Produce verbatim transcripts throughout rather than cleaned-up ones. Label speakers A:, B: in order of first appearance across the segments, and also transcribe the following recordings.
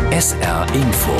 A: S R Info.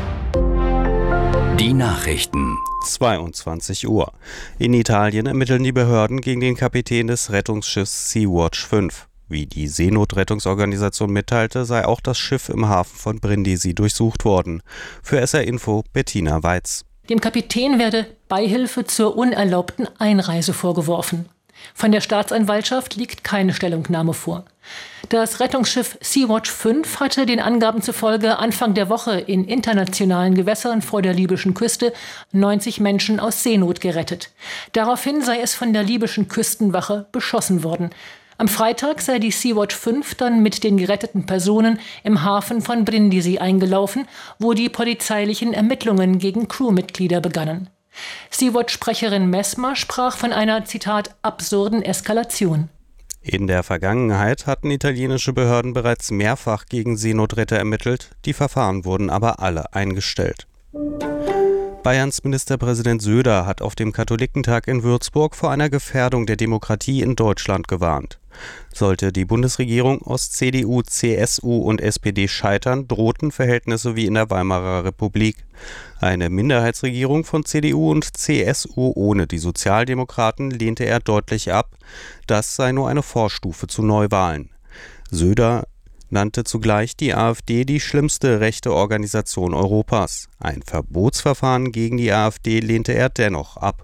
A: Die Nachrichten.
B: zweiundzwanzig Uhr. In Italien ermitteln die Behörden gegen den Kapitän des Rettungsschiffs Sea-Watch fünf. Wie die Seenotrettungsorganisation mitteilte, sei auch das Schiff im Hafen von Brindisi durchsucht worden. Für S R Info Bettina Weiz.
C: Dem Kapitän werde Beihilfe zur unerlaubten Einreise vorgeworfen. Von der Staatsanwaltschaft liegt keine Stellungnahme vor. Das Rettungsschiff Sea-Watch fünf hatte den Angaben zufolge Anfang der Woche in internationalen Gewässern vor der libyschen Küste neunzig Menschen aus Seenot gerettet. Daraufhin sei es von der libyschen Küstenwache beschossen worden. Am Freitag sei die Sea-Watch fünf dann mit den geretteten Personen im Hafen von Brindisi eingelaufen, wo die polizeilichen Ermittlungen gegen Crewmitglieder begannen. Sea-Watch-Sprecherin Messmer sprach von einer, Zitat, absurden Eskalation.
B: In der Vergangenheit hatten italienische Behörden bereits mehrfach gegen Seenotretter ermittelt, die Verfahren wurden aber alle eingestellt. Bayerns Ministerpräsident Söder hat auf dem Katholikentag in Würzburg vor einer Gefährdung der Demokratie in Deutschland gewarnt. Sollte die Bundesregierung aus C D U, C S U und S P D scheitern, drohten Verhältnisse wie in der Weimarer Republik. Eine Minderheitsregierung von C D U und C S U ohne die Sozialdemokraten lehnte er deutlich ab. Das sei nur eine Vorstufe zu Neuwahlen. Söder nannte zugleich die AfD die schlimmste rechte Organisation Europas. Ein Verbotsverfahren gegen die AfD lehnte er dennoch ab.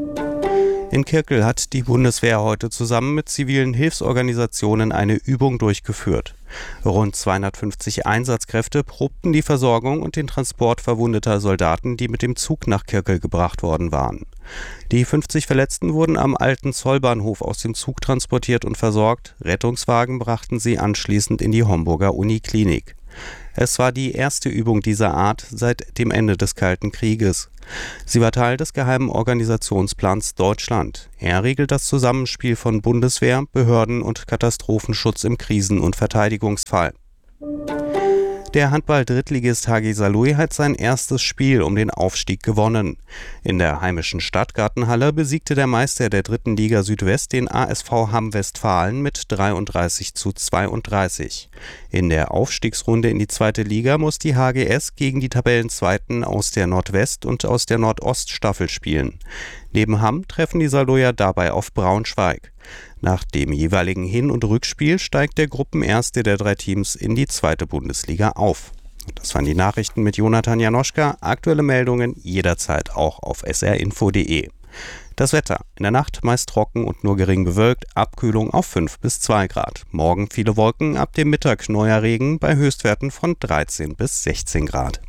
B: In Kirkel hat die Bundeswehr heute zusammen mit zivilen Hilfsorganisationen eine Übung durchgeführt. Rund zweihundertfünfzig Einsatzkräfte probten die Versorgung und den Transport verwundeter Soldaten, die mit dem Zug nach Kirkel gebracht worden waren. Die fünfzig Verletzten wurden am alten Zollbahnhof aus dem Zug transportiert und versorgt. Rettungswagen brachten sie anschließend in die Homburger Uniklinik. Es war die erste Übung dieser Art seit dem Ende des Kalten Krieges. Sie war Teil des geheimen Organisationsplans Deutschland. Er regelt das Zusammenspiel von Bundeswehr, Behörden und Katastrophenschutz im Krisen- und Verteidigungsfall. Der Handball-Drittligist H G Saarlouis hat sein erstes Spiel um den Aufstieg gewonnen. In der heimischen Stadtgartenhalle besiegte der Meister der dritten Liga Südwest den A S V Hamm Westfalen mit dreiunddreißig zu zweiunddreißig. In der Aufstiegsrunde in die zweite Liga muss die H G S gegen die Tabellenzweiten aus der Nordwest- und aus der Nordoststaffel spielen. Neben Hamm treffen die Saarlouier dabei auf Braunschweig. Nach dem jeweiligen Hin- und Rückspiel steigt der Gruppenerste der drei Teams in die zweite Bundesliga auf. Und das waren die Nachrichten mit Jonathan Janoschka. Aktuelle Meldungen jederzeit auch auf s r info punkt d e. Das Wetter: in der Nacht meist trocken und nur gering bewölkt, Abkühlung auf fünf bis zwei Grad. Morgen viele Wolken, ab dem Mittag neuer Regen bei Höchstwerten von dreizehn bis sechzehn Grad.